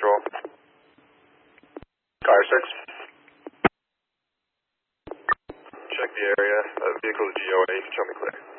Patrol. Fire 6. Check the area. Vehicle to GOA. You can show me clear.